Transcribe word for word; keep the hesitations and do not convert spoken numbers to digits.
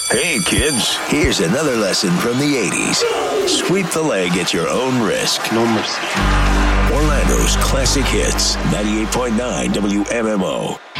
Hey, kids, here's another lesson from the eighties. Sweep the leg at your own risk. No mercy. Orlando's classic hits, ninety-eight point nine W M M O.